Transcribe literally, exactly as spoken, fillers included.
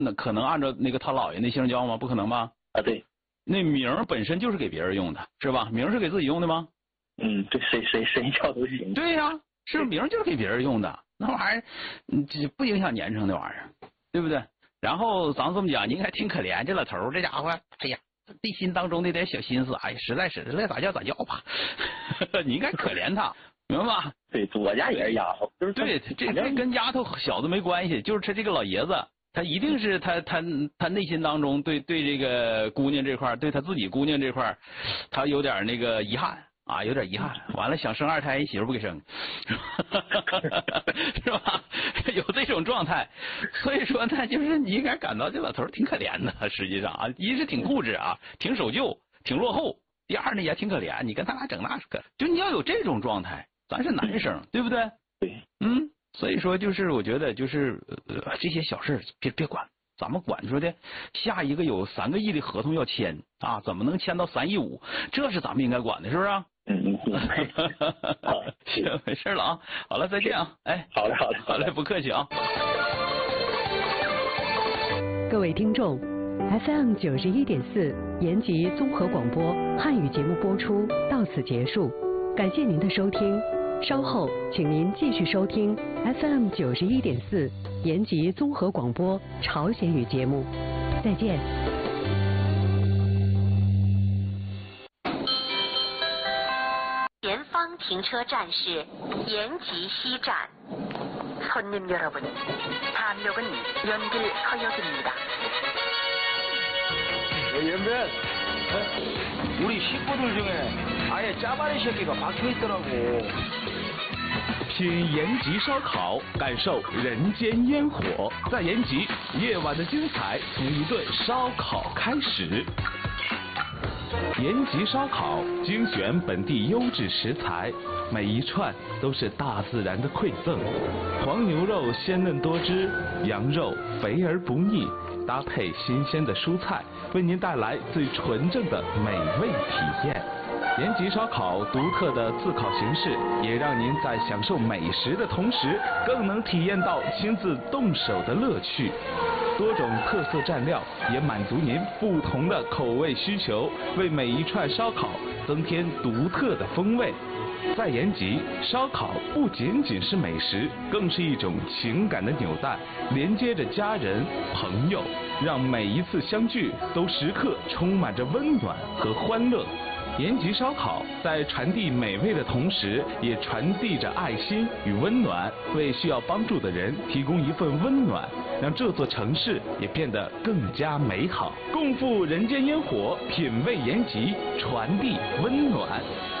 那可能按照那个他姥爷那姓叫吗？不可能吧？ 啊，对。 那名本身就是给别人用的，是吧？名是给自己用的吗？ 嗯，对，谁谁谁叫都行。 对呀、啊，是名就是给别人用的，那玩意儿，嗯，这不影响年成的玩意儿，对不对？然后咱这么讲，你应该挺可怜，这老头儿这家伙，哎呀，内心当中那点小心思，哎呀，实在是爱咋叫咋叫吧，你应该可怜他，明白吧？ 对，我家也是丫头，就是对，这这跟丫头小子没关系，就是他这个老爷子，他一定是他他他内心当中对对这个姑娘这块，对他自己姑娘这块，他有点那个遗憾。啊，有点遗憾，完了想生二胎，媳妇不给生，是吧？有这种状态，所以说呢，就是你应该感到这老头挺可怜的。实际上啊，一是挺固执啊，挺守旧，挺落后；第二呢也挺可怜，你跟他俩整那个，就你要有这种状态，咱是男生，对不对？ 对， 嗯，所以说就是我觉得就是呃这些小事别别管。咱们管说的，下一个有三个亿的合同要签啊，怎么能签到三亿五？这是咱们应该管的，是不是、啊？ 嗯嗯。好， 行，没事了啊。好了，再见啊。哎， 好的好的好嘞，不客气啊。 各位听众 ，F M 九十一点四延吉综合广播汉语节目播出到此结束，感谢您的收听。稍后，请您继续收听 F M 九十一点四延吉综合广播朝鲜语节目，再见。 前方停车站是延吉西站。손님여러분 다음역은 연길허역입니다. 연변, 우리 식구들 중에 아예 짜바리 새끼가 박혀 있더라고. 品延吉烧烤，感受人间烟火。在延吉，夜晚的精彩从一顿烧烤开始。延吉烧烤精选本地优质食材，每一串都是大自然的馈赠。黄牛肉鲜嫩多汁，羊肉肥而不腻，搭配新鲜的蔬菜，为您带来最纯正的美味体验。延吉烧烤独特的自烤形式，也让您在享受美食的同时，更能体验到亲自动手的乐趣。多种特色蘸料也满足您不同的口味需求，为每一串烧烤增添独特的风味。在延吉，烧烤不仅仅是美食，更是一种情感的纽带，连接着家人、朋友，让每一次相聚都时刻充满着温暖和欢乐。延吉烧烤在传递美味的同时，也传递着爱心与温暖，为需要帮助的人提供一份温暖，让这座城市也变得更加美好。共赴人间烟火，品味延吉，传递温暖。